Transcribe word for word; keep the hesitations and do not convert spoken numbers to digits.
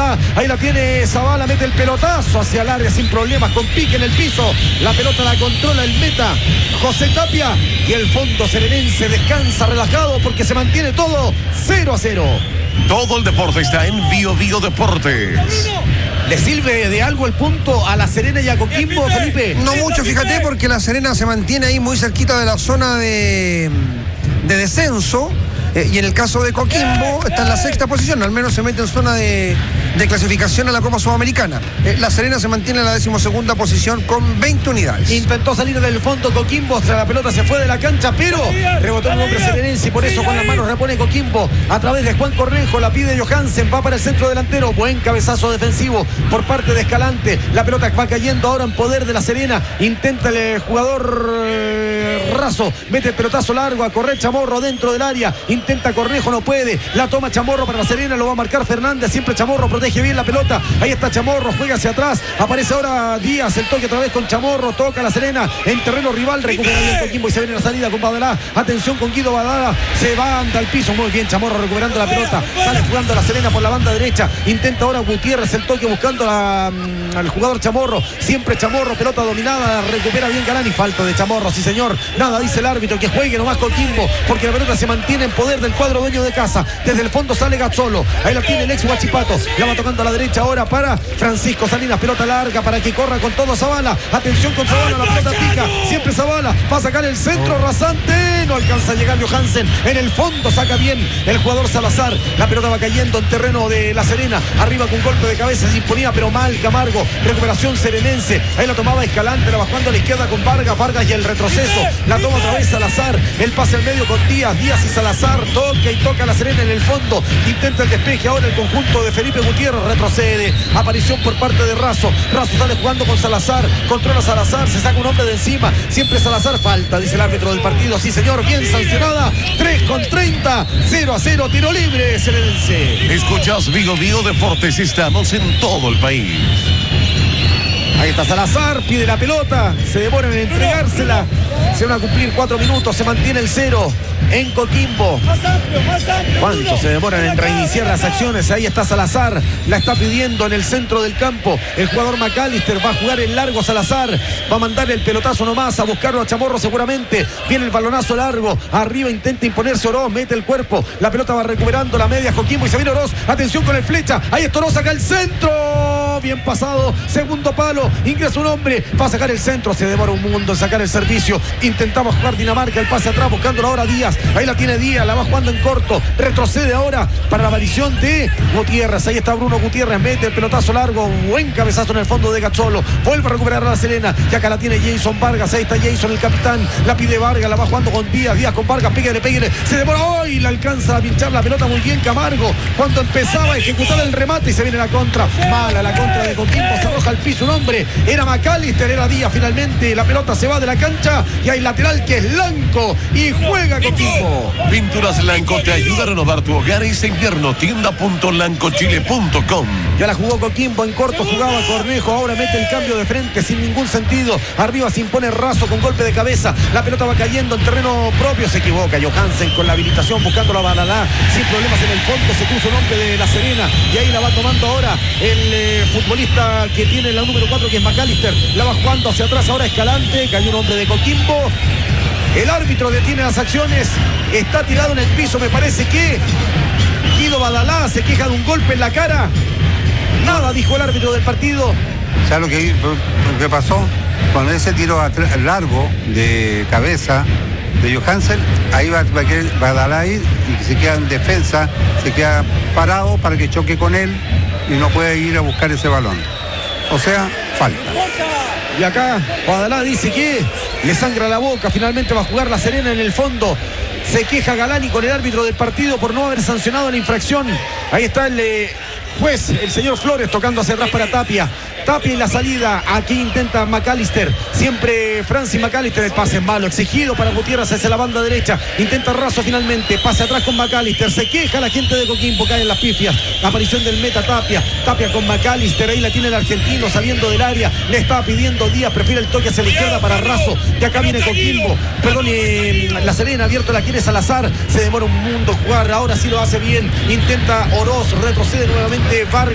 va, ahí la tiene Zavala, mete el pelotazo hacia el área sin problemas, con pique en el piso, la pelota la controla el meta José Tapia, y el fondo serenense descansa relajado porque se mantiene todo cero a cero. Todo el deporte está en Bio Bio Deportes. ¿Le sirve de algo el punto a La Serena y a Coquimbo, Felipe? No mucho, fíjate, porque La Serena se mantiene ahí muy cerquita de la zona de, de descenso. Eh, y en el caso de Coquimbo está en la sexta posición, al menos se mete en zona de, de clasificación a la Copa Sudamericana. Eh, la Serena se mantiene en la decimosegunda posición con veinte unidades. Intentó salir del fondo Coquimbo, tras la pelota se fue de la cancha, pero rebotó un hombre serenense y por eso con las manos repone Coquimbo a través de Juan Cornejo, la pide Johansen, va para el centro delantero, buen cabezazo defensivo por parte de Escalante, la pelota va cayendo ahora en poder de La Serena, intenta el jugador eh, Razo, mete el pelotazo largo a correr Chamorro dentro del área, intenta Cornejo, no puede, la toma Chamorro para La Serena, lo va a marcar Fernández, siempre Chamorro protege bien la pelota, ahí está Chamorro, juega hacia atrás, aparece ahora Díaz, el toque otra vez con Chamorro, toca La Serena en terreno rival, recupera bien Coquimbo y se viene la salida con Badalá, atención con Guido Badalá, se va anda al piso, muy bien Chamorro recuperando la pelota, sale jugando La Serena por la banda derecha, intenta ahora Gutiérrez el toque buscando la, al jugador Chamorro, siempre Chamorro, pelota dominada, recupera bien Galani, falta de Chamorro, sí señor, nada dice el árbitro, que juegue nomás Coquimbo, porque la pelota se mantiene en poder del cuadro dueño de casa, desde el fondo sale Gazzolo, ahí la tiene el ex Huachipato, la va tocando a la derecha ahora para Francisco Salinas, pelota larga para que corra con todo Zavala, atención con Zavala, la pelota pica, siempre Zavala, va a sacar el centro rasante, no alcanza a llegar Johansen, en el fondo saca bien el jugador Salazar, la pelota va cayendo en terreno de La Serena, arriba con golpe de cabeza, se imponía pero mal Camargo, recuperación serenense, ahí la tomaba Escalante, la bajando a la izquierda con Vargas, Vargas y el retroceso, la toma otra vez Salazar, el pase al medio con Díaz, Díaz y Salazar, toca y toca La Serena en el fondo, intenta el despeje ahora el conjunto de Felipe Gutiérrez, retrocede, aparición por parte de Razo, Razo sale jugando con Salazar, controla Salazar, se saca un hombre de encima, siempre Salazar, falta, dice el árbitro del partido, sí señor, bien sancionada, tres con treinta, cero a cero, tiro libre, serenense. Escuchas Bio Bio Deportes, estamos en todo el país. Ahí está Salazar, pide la pelota, se demoran en entregársela, se van a cumplir cuatro minutos, se mantiene el cero en Coquimbo. ¿Cuánto se demoran en reiniciar las acciones? Ahí está Salazar, la está pidiendo en el centro del campo, el jugador McAllister va a jugar en largo Salazar, va a mandar el pelotazo nomás, a buscarlo a Chamorro seguramente, viene el balonazo largo, arriba intenta imponerse Oroz, mete el cuerpo, la pelota va recuperando la media Coquimbo y se viene Oroz, atención con el flecha, ahí está Oroz, saca el centro, bien pasado, segundo palo, ingresa un hombre, va a sacar el centro, se demora un mundo en sacar el servicio, intentaba jugar Dinamarca, el pase atrás, buscándolo ahora Díaz, ahí la tiene Díaz, la va jugando en corto, retrocede ahora para la aparición de Gutiérrez, ahí está Bruno Gutiérrez, mete el pelotazo largo, buen cabezazo en el fondo de Gazzolo, vuelve a recuperar a La Serena, y acá la tiene Jason Vargas, ahí está Jason el capitán, la pide Vargas, la va jugando con Díaz, Díaz con Vargas, pégale, pégale, se demora hoy, la alcanza a pinchar la pelota muy bien Camargo, cuando empezaba a ejecutar el remate y se viene la contra, mala la contra de Coquimbo, se arroja al piso un hombre, era McAllister, era Díaz finalmente, la pelota se va de la cancha y hay lateral que es Lanco y juega Coquimbo. Pinturas Lanco te ayuda a renovar tu hogar este invierno, tienda punto lancochile punto com. Ya la jugó Coquimbo, en corto jugaba Cornejo, ahora mete el cambio de frente sin ningún sentido, arriba se impone Razo con golpe de cabeza, la pelota va cayendo en terreno propio, se equivoca Johansen con la habilitación buscando la Badalá, sin problemas en el fondo, se puso un hombre de La Serena y ahí la va tomando ahora el eh, futbolista que tiene la número cuatro que es McAllister, la va jugando hacia atrás ahora Escalante, cayó un hombre de Coquimbo, el árbitro detiene las acciones, está tirado en el piso, me parece que Guido Badalá se queja de un golpe en la cara, nada dijo el árbitro del partido. ¿Sabes lo que, lo que pasó? Con ese tiro largo de cabeza de Johansen, ahí va, va a querer Badalá ir y se queda en defensa, se queda parado para que choque con él y no puede ir a buscar ese balón. O sea, falta. Y acá Badalá dice que le sangra la boca, finalmente va a jugar La Serena en el fondo. Se queja Galani con el árbitro del partido por no haber sancionado la infracción. Ahí está el eh, juez, el señor Flores, tocando hacia atrás para Tapia. Tapia en la salida, aquí intenta McAllister, siempre Francis McAllister, el pase es malo, exigido para Gutiérrez hacia la banda derecha, intenta Razo finalmente, pase atrás con McAllister, se queja la gente de Coquimbo, cae en las pifias, aparición del meta Tapia, Tapia con McAllister, ahí la tiene el argentino saliendo del área, le estaba pidiendo Díaz, prefiere el toque hacia la izquierda para Razo, y acá viene Coquimbo, perdón, eh, La Serena abierto, la quiere Salazar, se demora un mundo jugar, ahora sí lo hace bien, intenta Oroz, retrocede nuevamente Vargas.